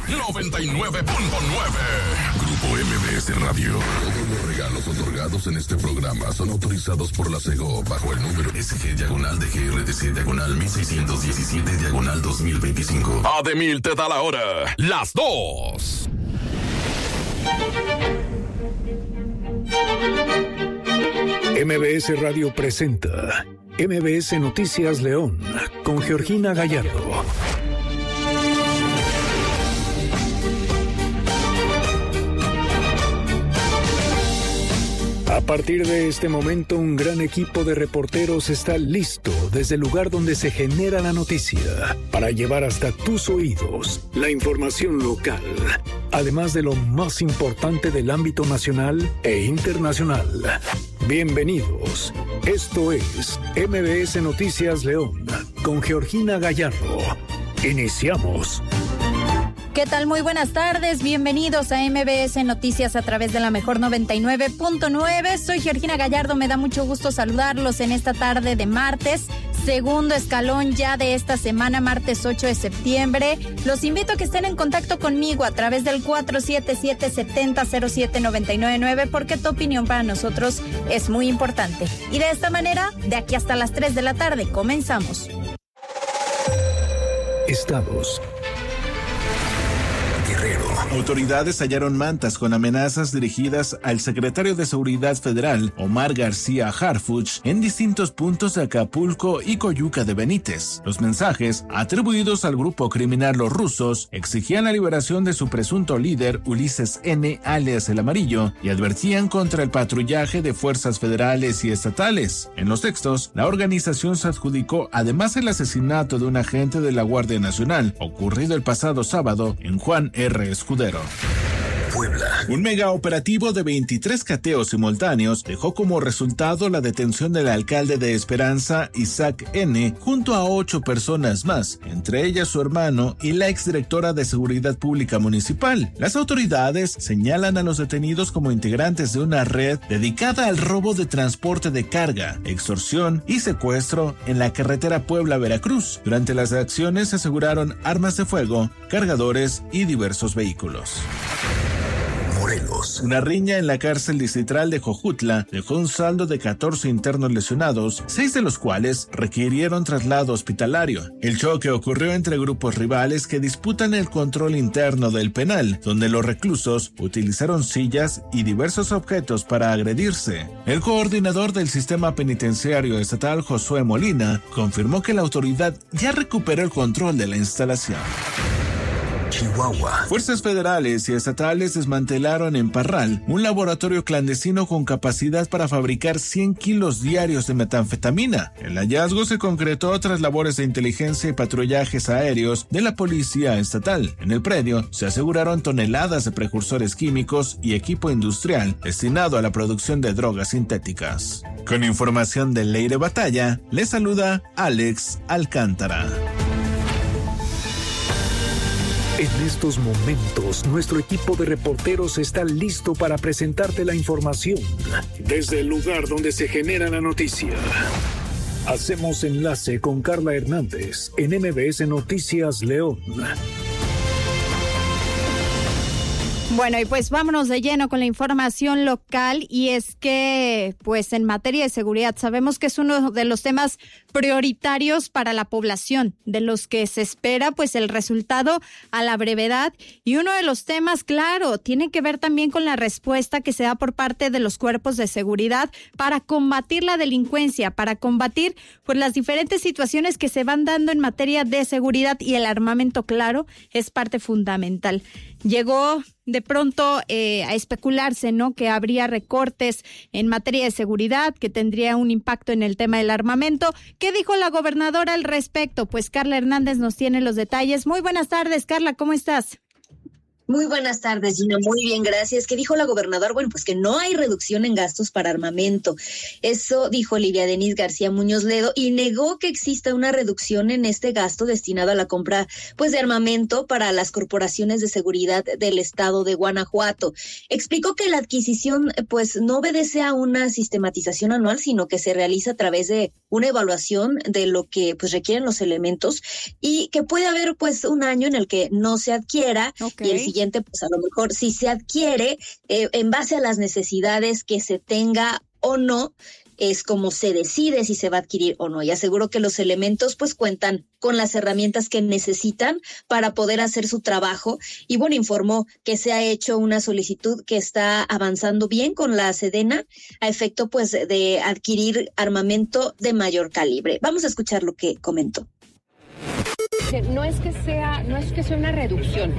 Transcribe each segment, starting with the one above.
99.9. Grupo MBS Radio. Todos los regalos otorgados en este programa son autorizados por la SEGO bajo el número SG-DGRTC/1617/2025. Ademil te da la hora. Las 2. MBS Radio presenta MBS Noticias León con Georgina Gallardo. A partir de este momento, un gran equipo de reporteros está listo desde el lugar donde se genera la noticia para llevar hasta tus oídos la información local, además de lo más importante del ámbito nacional e internacional. Bienvenidos. Esto es MBS Noticias León con Georgina Gallardo. Iniciamos. ¿Qué tal? Muy buenas tardes, bienvenidos a MBS Noticias a través de la mejor 99.9. Soy Georgina Gallardo, me da mucho gusto saludarlos en esta tarde de martes, segundo escalón ya de esta semana, martes 8 de septiembre. Los invito a que estén en contacto conmigo a través del 477-7007-999 porque tu opinión para nosotros es muy importante. Y de esta manera, de aquí hasta las 3 de la tarde, comenzamos. Estados. Autoridades hallaron mantas con amenazas dirigidas al secretario de Seguridad Federal, Omar García Harfuch, en distintos puntos de Acapulco y Coyuca de Benítez. Los mensajes, atribuidos al grupo criminal Los Rusos, exigían la liberación de su presunto líder, Ulises N., alias El Amarillo, y advertían contra el patrullaje de fuerzas federales y estatales. En los textos, la organización se adjudicó además el asesinato de un agente de la Guardia Nacional, ocurrido el pasado sábado en Juan R. Escudero. Puebla. Un mega operativo de 23 cateos simultáneos dejó como resultado la detención del alcalde de Esperanza, Isaac N., junto a 8 personas más, entre ellas su hermano y la exdirectora de Seguridad Pública Municipal. Las autoridades señalan a los detenidos como integrantes de una red dedicada al robo de transporte de carga, extorsión y secuestro en la carretera Puebla-Veracruz. Durante las acciones se aseguraron armas de fuego, cargadores y diversos vehículos. Morelos. Una riña en la cárcel distrital de Jojutla dejó un saldo de 14 internos lesionados, 6 de los cuales requirieron traslado hospitalario. El choque ocurrió entre grupos rivales que disputan el control interno del penal, donde los reclusos utilizaron sillas y diversos objetos para agredirse. El coordinador del sistema penitenciario estatal, Josué Molina, confirmó que la autoridad ya recuperó el control de la instalación. Chihuahua. Fuerzas federales y estatales desmantelaron en Parral un laboratorio clandestino con capacidad para fabricar 100 kilos diarios de metanfetamina. El hallazgo se concretó tras labores de inteligencia y patrullajes aéreos de la policía estatal. En el predio se aseguraron toneladas de precursores químicos y equipo industrial destinado a la producción de drogas sintéticas. Con información de Leire Batalla, les saluda Alex Alcántara. En estos momentos, nuestro equipo de reporteros está listo para presentarte la información desde el lugar donde se genera la noticia. Hacemos enlace con Carla Hernández en MBS Noticias León. Bueno, y pues vámonos de lleno con la información local, y es que pues en materia de seguridad sabemos que es uno de los temas prioritarios para la población, de los que se espera pues el resultado a la brevedad, y uno de los temas, claro, tiene que ver también con la respuesta que se da por parte de los cuerpos de seguridad para combatir la delincuencia, para combatir pues las diferentes situaciones que se van dando en materia de seguridad, y el armamento, claro, es parte fundamental. Llegó de pronto a especularse, ¿no?, que habría recortes en materia de seguridad, que tendría un impacto en el tema del armamento. ¿Qué dijo la gobernadora al respecto? Pues Carla Hernández nos tiene los detalles. Muy buenas tardes, Carla, ¿cómo estás? Muy buenas tardes, Gina. Muy bien, gracias. ¿Qué dijo la gobernadora? Bueno, pues que no hay reducción en gastos para armamento. Eso dijo Olivia Denise García Muñoz Ledo y negó que exista una reducción en este gasto destinado a la compra pues de armamento para las corporaciones de seguridad del estado de Guanajuato. Explicó que la adquisición pues no obedece a una sistematización anual, sino que se realiza a través de una evaluación de lo que pues requieren los elementos y que puede haber pues un año en el que no se adquiera y el siguiente pues a lo mejor sí se adquiere en base a las necesidades que se tenga o no, es como se decide si se va a adquirir o no. Y aseguro que los elementos pues cuentan con las herramientas que necesitan para poder hacer su trabajo. Y bueno, informó que se ha hecho una solicitud que está avanzando bien con la Sedena a efecto pues de adquirir armamento de mayor calibre. Vamos a escuchar lo que comentó. No es que sea una reducción.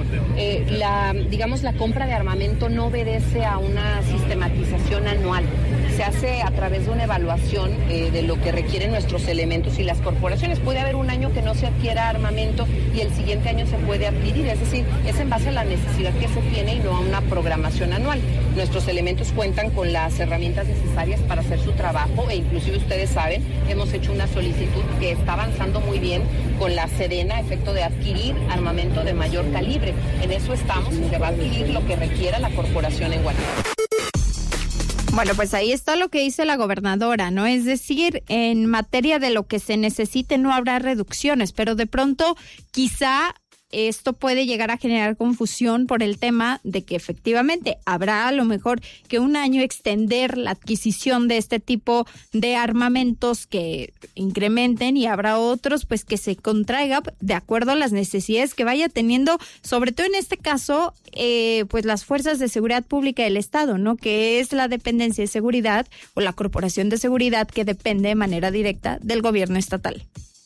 La compra de armamento no obedece a una sistematización anual. Se hace a través de una evaluación de lo que requieren nuestros elementos y las corporaciones. Puede haber un año que no se adquiera armamento y el siguiente año se puede adquirir. Es decir, es en base a la necesidad que se tiene y no a una programación anual. Nuestros elementos cuentan con las herramientas necesarias para hacer su trabajo e inclusive ustedes saben, hemos hecho una solicitud que está avanzando muy bien con la Sedena a efecto de adquirir armamento de mayor calibre. En eso estamos y se va a adquirir lo que requiera la corporación en Guanajuato. Bueno, pues ahí está lo que dice la gobernadora, ¿no? Es decir, en materia de lo que se necesite no habrá reducciones, pero de pronto quizá esto puede llegar a generar confusión por el tema de que efectivamente habrá a lo mejor que un año extender la adquisición de este tipo de armamentos que incrementen y habrá otros pues que se contraiga de acuerdo a las necesidades que vaya teniendo, sobre todo en este caso, pues las fuerzas de seguridad pública del Estado, ¿no? Que es la dependencia de seguridad o la corporación de seguridad que depende de manera directa del gobierno estatal.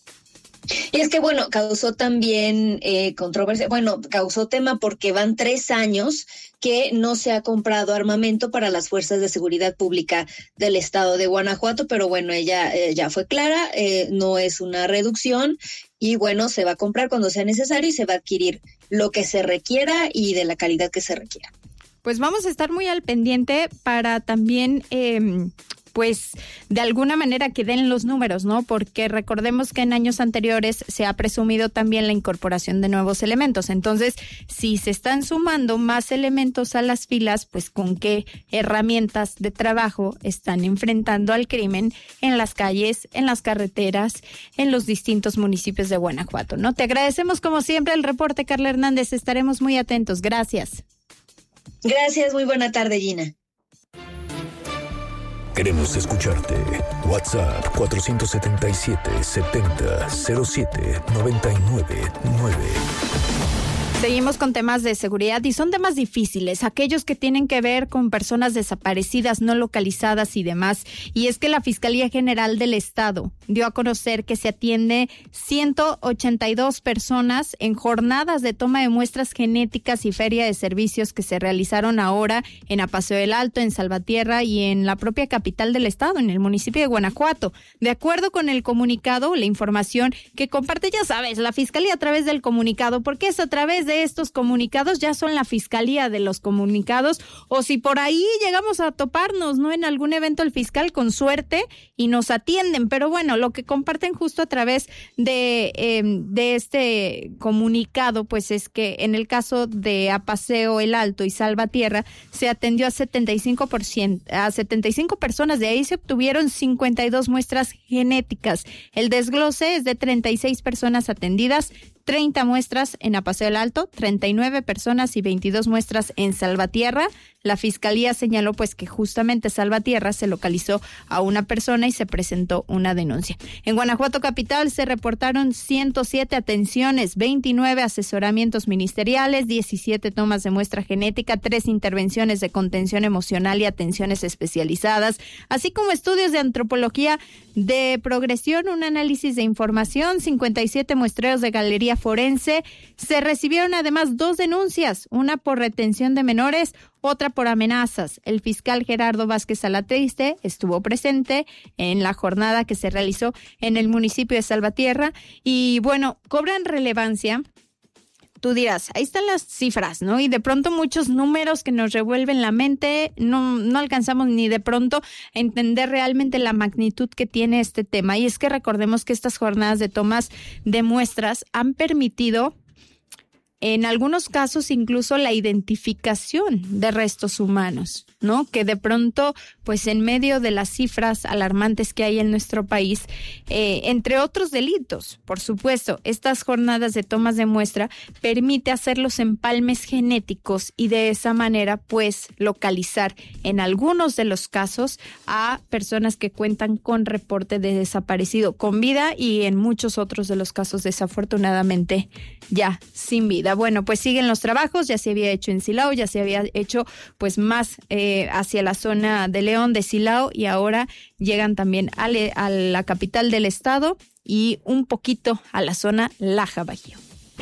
Y es que, bueno, causó también controversia, causó tema porque van 3 años que no se ha comprado armamento para las fuerzas de seguridad pública del estado de Guanajuato, pero bueno, ella ya fue clara, no es una reducción y bueno, se va a comprar cuando sea necesario y se va a adquirir lo que se requiera y de la calidad que se requiera. Pues vamos a estar muy al pendiente para también pues de alguna manera que den los números, ¿no? Porque recordemos que en años anteriores se ha presumido también la incorporación de nuevos elementos. Entonces, si se están sumando más elementos a las filas, pues con qué herramientas de trabajo están enfrentando al crimen en las calles, en las carreteras, en los distintos municipios de Guanajuato, ¿no? Te agradecemos como siempre el reporte, Carla Hernández. Estaremos muy atentos. Gracias. Gracias, muy buena tarde, Gina. Queremos escucharte. WhatsApp 477-70-07-99-9. Seguimos con temas de seguridad y son temas difíciles, aquellos que tienen que ver con personas desaparecidas, no localizadas y demás. Y es que la Fiscalía General del Estado dio a conocer que se atiende 182 personas en jornadas de toma de muestras genéticas y feria de servicios que se realizaron ahora en Apaseo del Alto, en Salvatierra y en la propia capital del estado, en el municipio de Guanajuato. De acuerdo con el comunicado, la información que comparte, ya sabes, la Fiscalía a través del comunicado, porque es a través de estos comunicados, ya son la Fiscalía de los comunicados, o si por ahí llegamos a toparnos, ¿no? En algún evento el fiscal con suerte y nos atienden, pero bueno, lo que comparten justo a través de este comunicado, pues es que en el caso de Apaseo el Alto y Salvatierra se atendió a 75 personas, de ahí se obtuvieron 52 muestras genéticas. El desglose es de 36 personas atendidas, 30 muestras en Apaseo del Alto, 39 personas y 22 muestras en Salvatierra. La Fiscalía señaló pues que justamente Salvatierra se localizó a una persona y se presentó una denuncia. En Guanajuato capital se reportaron 107 atenciones, 29 asesoramientos ministeriales, 17 tomas de muestra genética, 3 intervenciones de contención emocional y atenciones especializadas, así como estudios de antropología de progresión, un análisis de información, 57 muestreos de galería forense. Se recibieron además 2 denuncias, una por retención de menores, otra por amenazas. El fiscal Gerardo Vázquez Alatriste estuvo presente en la jornada que se realizó en el municipio de Salvatierra y bueno, cobran relevancia tú dirás, ahí están las cifras, ¿no? Y de pronto muchos números que nos revuelven la mente, no alcanzamos ni de pronto a entender realmente la magnitud que tiene este tema. Y es que recordemos que estas jornadas de tomas de muestras han permitido, en algunos casos, incluso la identificación de restos humanos, ¿no? Que de pronto, pues en medio de las cifras alarmantes que hay en nuestro país, entre otros delitos, por supuesto, estas jornadas de tomas de muestra permite hacer los empalmes genéticos y de esa manera, pues, localizar en algunos de los casos a personas que cuentan con reporte de desaparecido con vida y en muchos otros de los casos, desafortunadamente, ya sin vida. Bueno, pues siguen los trabajos, ya se había hecho en Silao, ya se había hecho pues más hacia la zona de León, de Silao, y ahora llegan también a la capital del estado y un poquito a la zona Laja Bajío.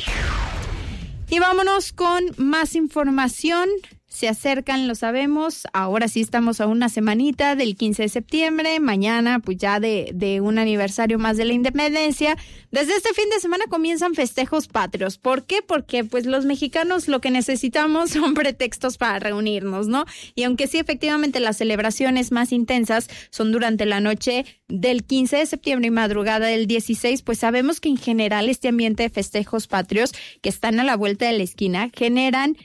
Y vámonos con más información. Se acercan, lo sabemos, ahora sí estamos a una semanita del 15 de septiembre, mañana pues ya de un aniversario más de la independencia. Desde este fin de semana comienzan festejos patrios. ¿Por qué? Porque pues los mexicanos lo que necesitamos son pretextos para reunirnos, ¿no? Y aunque sí efectivamente las celebraciones más intensas son durante la noche del 15 de septiembre y madrugada del 16, pues sabemos que en general este ambiente de festejos patrios que están a la vuelta de la esquina generan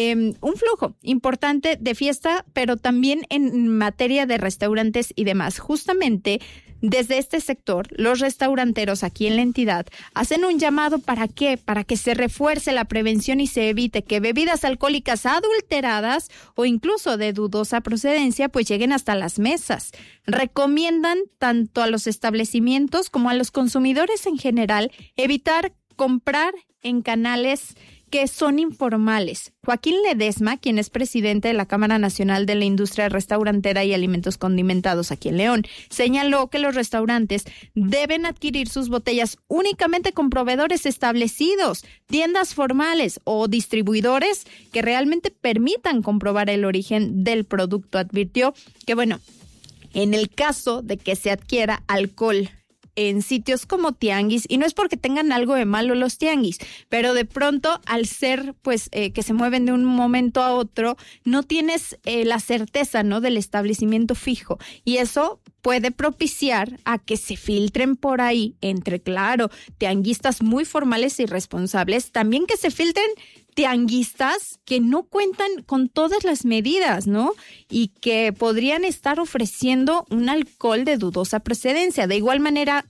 un flujo importante de fiesta, pero también en materia de restaurantes y demás. Justamente desde este sector, los restauranteros aquí en la entidad hacen un llamado ¿para qué? Para que se refuerce la prevención y se evite que bebidas alcohólicas adulteradas o incluso de dudosa procedencia pues lleguen hasta las mesas. Recomiendan tanto a los establecimientos como a los consumidores en general evitar comprar en canales que son informales. Joaquín Ledesma, quien es presidente de la Cámara Nacional de la Industria Restaurantera y Alimentos Condimentados aquí en León, señaló que los restaurantes deben adquirir sus botellas únicamente con proveedores establecidos, tiendas formales o distribuidores que realmente permitan comprobar el origen del producto. Advirtió que, bueno, en el caso de que se adquiera alcohol en sitios como tianguis, y no es porque tengan algo de malo los tianguis, pero de pronto al ser pues que se mueven de un momento a otro, no tienes la certeza, ¿no?, del establecimiento fijo, y eso puede propiciar a que se filtren por ahí entre, claro, tianguistas muy formales y responsables, también que se filtren tianguistas que no cuentan con todas las medidas, ¿no? Y que podrían estar ofreciendo un alcohol de dudosa procedencia. De igual manera,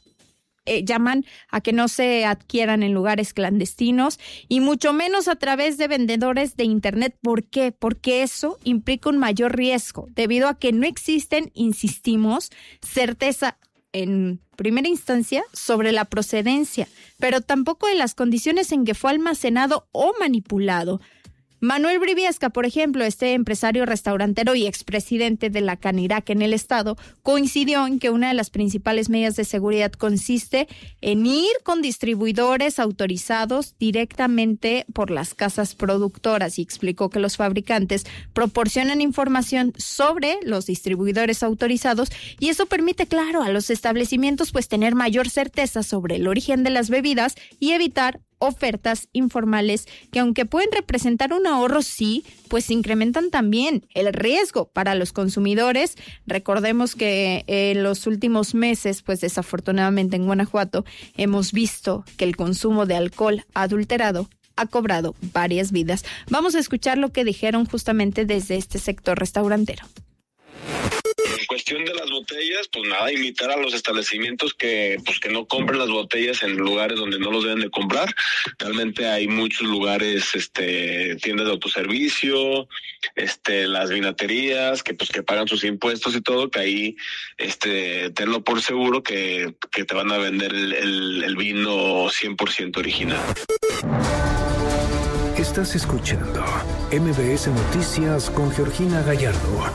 llaman a que no se adquieran en lugares clandestinos y mucho menos a través de vendedores de internet. ¿Por qué? Porque eso implica un mayor riesgo, debido a que no existen, insistimos, certeza en primera instancia sobre la procedencia, pero tampoco de las condiciones en que fue almacenado o manipulado. Manuel Briviesca, por ejemplo, este empresario restaurantero y expresidente de la Canirac en el estado, coincidió en que una de las principales medidas de seguridad consiste en ir con distribuidores autorizados directamente por las casas productoras, y explicó que los fabricantes proporcionan información sobre los distribuidores autorizados y eso permite, claro, a los establecimientos pues tener mayor certeza sobre el origen de las bebidas y evitar ofertas informales que, aunque pueden representar un ahorro, sí, pues incrementan también el riesgo para los consumidores. Recordemos que en los últimos meses, pues desafortunadamente en Guanajuato, hemos visto que el consumo de alcohol adulterado ha cobrado varias vidas. Vamos a escuchar lo que dijeron justamente desde este sector restaurantero. En cuestión de las botellas, pues nada, invitar a los establecimientos que no compren las botellas en lugares donde no los deben de comprar. Realmente hay muchos lugares, tiendas de autoservicio, las vinaterías que pagan sus impuestos y todo, que ahí tenlo por seguro que te van a vender el vino 100% original. Estás escuchando MBS Noticias con Georgina Gallardo.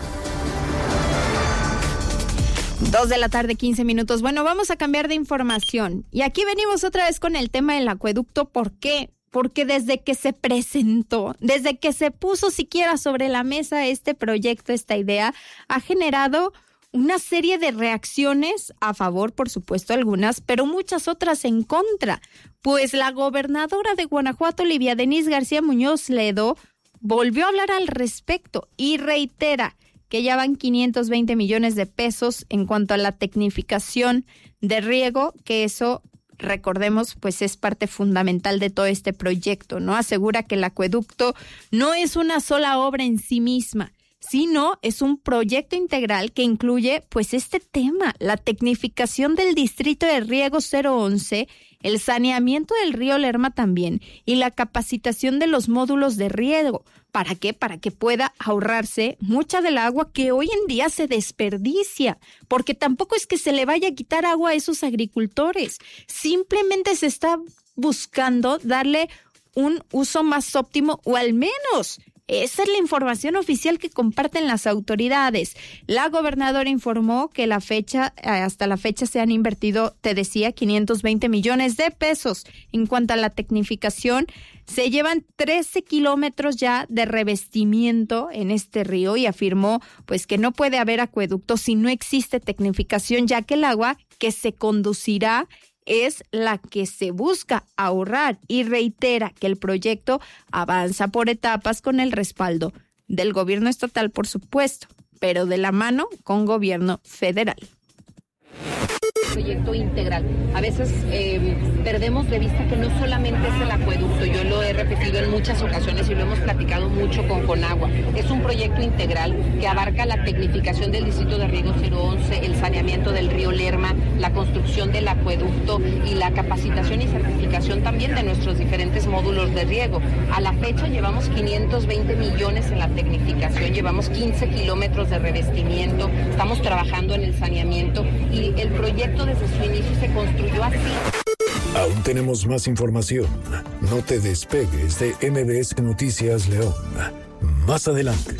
2:15 p.m. Bueno, vamos a cambiar de información. Y aquí venimos otra vez con el tema del acueducto. ¿Por qué? Porque desde que se presentó, desde que se puso siquiera sobre la mesa este proyecto, esta idea, ha generado una serie de reacciones a favor, por supuesto, algunas, pero muchas otras en contra. Pues la gobernadora de Guanajuato, Livia Denís García Muñoz Ledo, volvió a hablar al respecto y reitera que ya van 520 millones de pesos en cuanto a la tecnificación de riego, que eso, recordemos, pues es parte fundamental de todo este proyecto, ¿no? Asegura que el acueducto no es una sola obra en sí misma, sino es un proyecto integral que incluye pues este tema, la tecnificación del distrito de riego 011, el saneamiento del río Lerma también y la capacitación de los módulos de riego. ¿Para qué? Para que pueda ahorrarse mucha del agua que hoy en día se desperdicia, porque tampoco es que se le vaya a quitar agua a esos agricultores, simplemente se está buscando darle un uso más óptimo, o al menos esa es la información oficial que comparten las autoridades. La gobernadora informó que hasta la fecha se han invertido, te decía, 520 millones de pesos. En cuanto a la tecnificación, se llevan 13 kilómetros ya de revestimiento en este río y afirmó pues que no puede haber acueducto si no existe tecnificación, ya que el agua que se conducirá es la que se busca ahorrar, y reitera que el proyecto avanza por etapas con el respaldo del gobierno estatal, por supuesto, pero de la mano con gobierno federal. Proyecto integral. A veces perdemos de vista que no solamente es el acueducto, yo lo he repetido en muchas ocasiones y lo hemos platicado mucho con Conagua. Es un proyecto integral que abarca la tecnificación del distrito de riego 011, el saneamiento del río Lerma, la construcción del acueducto y la capacitación y certificación también de nuestros diferentes módulos de riego. A la fecha llevamos 520 millones en la tecnificación, llevamos 15 kilómetros de revestimiento, estamos trabajando en el saneamiento y el proyecto desde su inicio se construyó así. Aún tenemos más información. No te despegues de MBS Noticias León. Más adelante.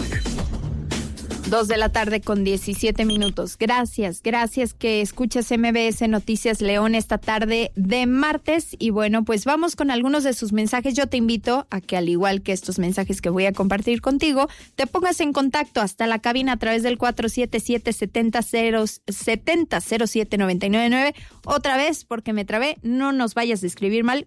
2:17 p.m. Gracias que escuchas MBS Noticias León esta tarde de martes. Y bueno, pues vamos con algunos de sus mensajes. Yo te invito a que, al igual que estos mensajes que voy a compartir contigo, te pongas en contacto hasta la cabina a través del 477-7007-999. Otra vez, porque me trabé, no nos vayas a escribir mal,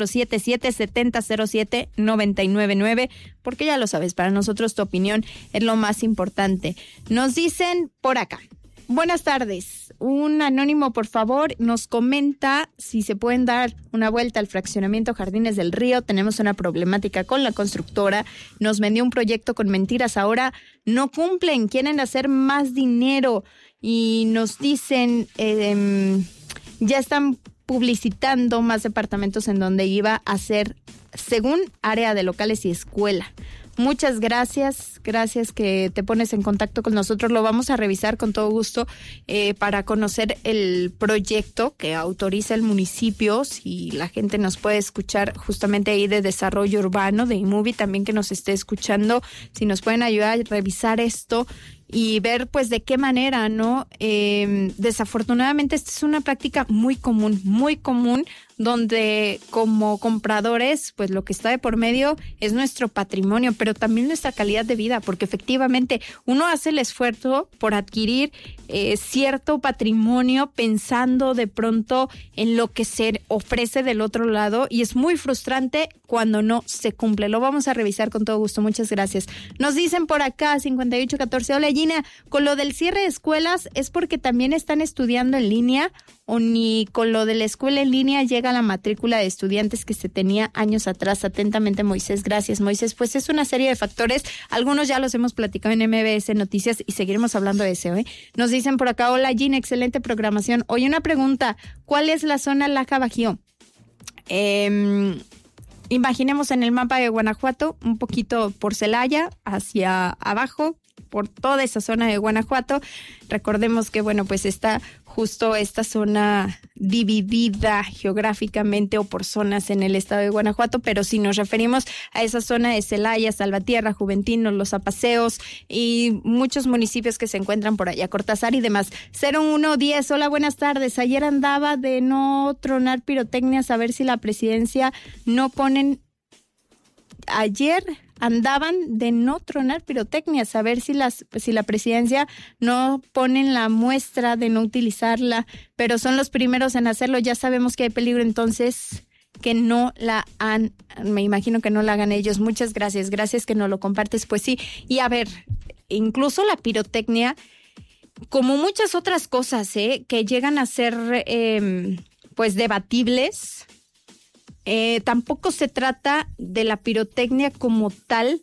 477-7007-999, porque ya lo sabes, para nosotros tu opinión es lo más importante. Nos dicen por acá: buenas tardes, un anónimo por favor nos comenta si se pueden dar una vuelta al fraccionamiento Jardines del Río. Tenemos una problemática con la constructora, nos vendió un proyecto con mentiras, ahora no cumplen, quieren hacer más dinero y nos dicen ya están publicitando más departamentos en donde iba a ser, según, área de locales y escuela. Muchas gracias que te pones en contacto con nosotros. Lo vamos a revisar con todo gusto para conocer el proyecto que autoriza el municipio. Si la gente nos puede escuchar justamente ahí de Desarrollo Urbano, de IMUBI, también que nos esté escuchando, si nos pueden ayudar a revisar esto y ver pues de qué manera, ¿no? Desafortunadamente esta es una práctica muy común, donde como compradores pues lo que está de por medio es nuestro patrimonio, pero también nuestra calidad de vida, porque efectivamente uno hace el esfuerzo por adquirir cierto patrimonio pensando de pronto en lo que se ofrece del otro lado, y es muy frustrante cuando no se cumple. Lo vamos a revisar con todo gusto. Muchas gracias. Nos dicen por acá 5814, hola Gina, con lo del cierre de escuelas, ¿es porque también están estudiando en línea o ni con lo de la escuela en línea llega la matrícula de estudiantes que se tenía años atrás? Atentamente, Moisés. Gracias, Moisés. Pues es una serie de factores, algunos ya los hemos platicado en MBS Noticias y seguiremos hablando de eso, ¿eh? Nos dicen por acá, hola Gina, excelente programación. Hoy una pregunta, ¿cuál es la zona Laja Bajío? Imaginemos en el mapa de Guanajuato, un poquito por Celaya, hacia abajo, por toda esa zona de Guanajuato. Recordemos que, bueno, pues está justo esta zona dividida geográficamente o por zonas en el estado de Guanajuato, pero si nos referimos a esa zona de Celaya, Salvatierra, Juventino, Los Apaseos y muchos municipios que se encuentran por allá, Cortázar y demás. 0110, hola, buenas tardes. Ayer andaba de no tronar pirotecnias a ver si la presidencia no ponen... Ayer andaban de no tronar pirotecnias, a ver si la presidencia no ponen la muestra de no utilizarla, pero son los primeros en hacerlo. Ya sabemos que hay peligro, entonces que no la han, me imagino que no la hagan ellos. Muchas gracias que nos lo compartes. Pues sí, y a ver, incluso la pirotecnia, como muchas otras cosas, que llegan a ser pues debatibles, tampoco se trata de la pirotecnia como tal,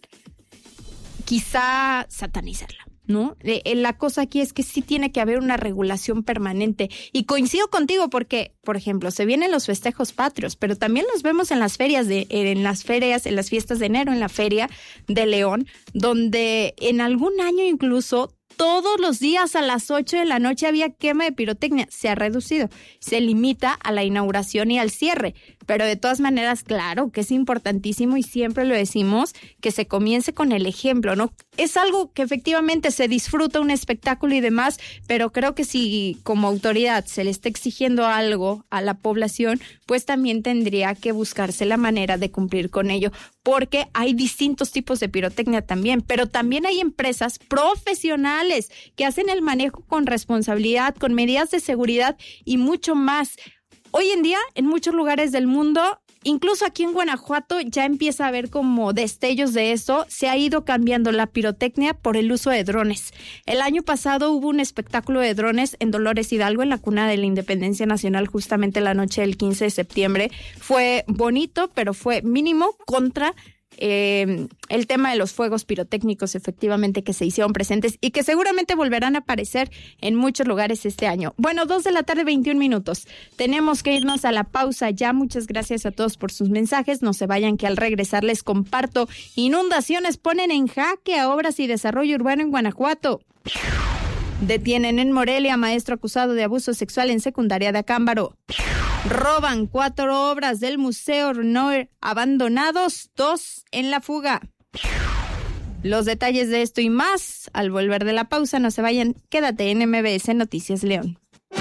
quizá satanizarla, ¿no? La cosa aquí es que sí tiene que haber una regulación permanente. Y coincido contigo porque, por ejemplo, se vienen los festejos patrios, pero también los vemos en las ferias, en las fiestas de enero, en la Feria de León, donde en algún año incluso todos los días a las 8 de la noche había quema de pirotecnia. Se ha reducido, se limita a la inauguración y al cierre, pero de todas maneras, claro que es importantísimo y siempre lo decimos, que se comience con el ejemplo, ¿no? Es algo que efectivamente se disfruta, un espectáculo y demás, pero creo que si como autoridad se le está exigiendo algo a la población, pues también tendría que buscarse la manera de cumplir con ello, porque hay distintos tipos de pirotecnia también, pero también hay empresas profesionales que hacen el manejo con responsabilidad, con medidas de seguridad y mucho más. Hoy en día, en muchos lugares del mundo, incluso aquí en Guanajuato, ya empieza a haber como destellos de eso. Se ha ido cambiando la pirotecnia por el uso de drones. El año pasado hubo un espectáculo de drones en Dolores Hidalgo, en la cuna de la Independencia Nacional, justamente la noche del 15 de septiembre. Fue bonito, pero fue mínimo contra el tema de los fuegos pirotécnicos, efectivamente, que se hicieron presentes y que seguramente volverán a aparecer en muchos lugares este año. Bueno, 2:21 p.m. Tenemos que irnos a la pausa ya. Muchas gracias a todos por sus mensajes. No se vayan, que al regresar les comparto. Inundaciones ponen en jaque a obras y desarrollo urbano en Guanajuato. Detienen en Morelia a maestro acusado de abuso sexual en secundaria de Acámbaro. Roban 4 obras del Museo Renoir abandonados, 2 en la fuga. Los detalles de esto y más al volver de la pausa. No se vayan, quédate en MBS Noticias León.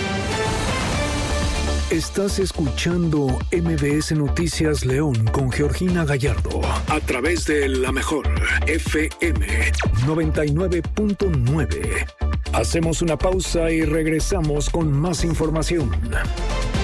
Estás escuchando MBS Noticias León con Georgina Gallardo a través de La Mejor FM 99.9. Hacemos una pausa y regresamos con más información.